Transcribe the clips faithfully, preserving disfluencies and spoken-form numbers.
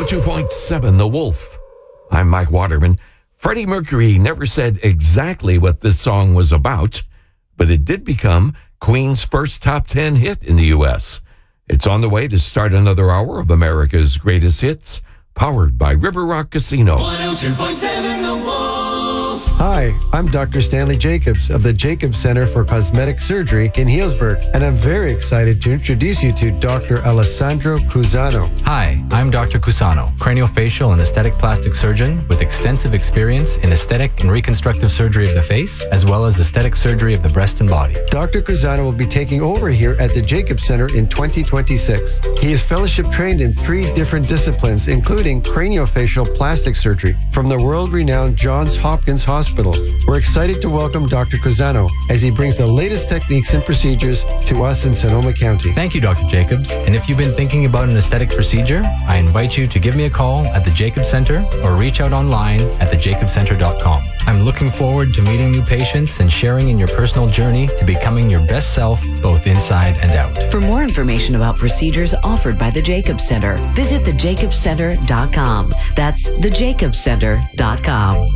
two point seven The Wolf. I'm Mike Waterman. Freddie Mercury never said exactly what this song was about, but it did become Queen's first top ten hit in the U S. It's on the way to start another hour of America's greatest hits, powered by River Rock Casino. one oh two point seven The Wolf. Hi, I'm Doctor Stanley Jacobs of the Jacobs Center for Cosmetic Surgery in Healdsburg, and I'm very excited to introduce you to Doctor Alessandro Cusano. Hi, I'm Doctor Cusano, craniofacial and aesthetic plastic surgeon with extensive experience in aesthetic and reconstructive surgery of the face, as well as aesthetic surgery of the breast and body. Doctor Cusano will be taking over here at the Jacobs Center in twenty twenty-six. He is fellowship trained in three different disciplines, including craniofacial plastic surgery from the world-renowned Johns Hopkins Hospital. We're excited to welcome Doctor Cusano as he brings the latest techniques and procedures to us in Sonoma County. Thank you, Doctor Jacobs. And if you've been thinking about an aesthetic procedure, I invite you to give me a call at the Jacobs Center or reach out online at the jacobs center dot com. I'm looking forward to meeting new patients and sharing in your personal journey to becoming your best self, both inside and out. For more information about procedures offered by the Jacobs Center, visit the jacobs center dot com. That's the jacobs center dot com.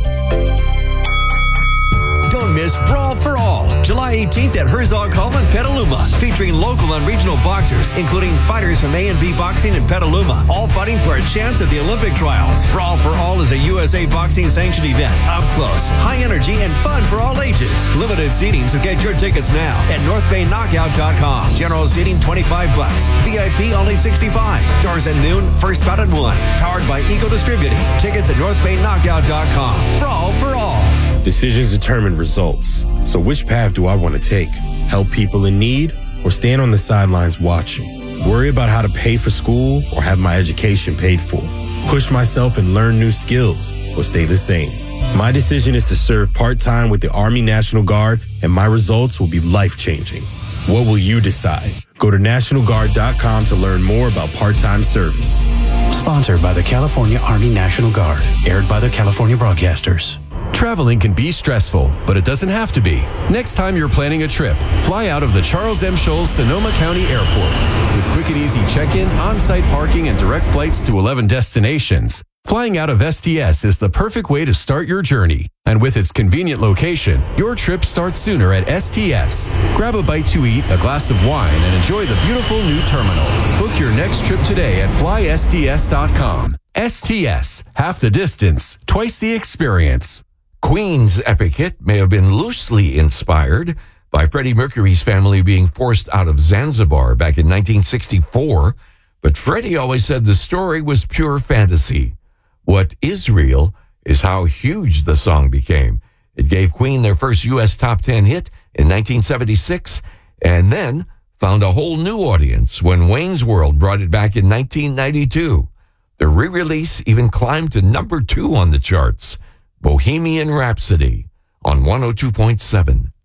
Don't miss Brawl for All, July eighteenth at Herzog Hall in Petaluma, featuring local and regional boxers, including fighters from A and B Boxing in Petaluma, all fighting for a chance at the Olympic trials. Brawl for All is a U S A Boxing sanctioned event, up close, high energy, and fun for all ages. Limited seating, so get your tickets now at north bay knockout dot com. General seating twenty-five bucks, V I P only sixty-five. Doors at noon, first bout at one. Powered by Eagle Distributing. Tickets at north bay knockout dot com. Brawl for All. Decisions determine results. So which path do I want to take? Help people in need or stand on the sidelines watching? Worry about how to pay for school or have my education paid for? Push myself and learn new skills or stay the same? My decision is to serve part-time with the Army National Guard, and my results will be life-changing. What will you decide? Go to national guard dot com to learn more about part-time service. Sponsored by the California Army National Guard. Aired by the California Broadcasters. Traveling can be stressful, but it doesn't have to be. Next time you're planning a trip, fly out of the Charles M. Schulz Sonoma County Airport. With quick and easy check-in, on-site parking, and direct flights to eleven destinations, flying out of S T S is the perfect way to start your journey. And with its convenient location, your trip starts sooner at S T S. Grab a bite to eat, a glass of wine, and enjoy the beautiful new terminal. Book your next trip today at fly S T S dot com. S T S, half the distance, twice the experience. Queen's epic hit may have been loosely inspired by Freddie Mercury's family being forced out of Zanzibar back in nineteen sixty-four, but Freddie always said the story was pure fantasy. What is real is how huge the song became. It gave Queen their first U S top ten hit in nineteen seventy-six, and then found a whole new audience when Wayne's World brought it back in nineteen ninety-two. The re-release even climbed to number two on the charts. Bohemian Rhapsody on one oh two point seven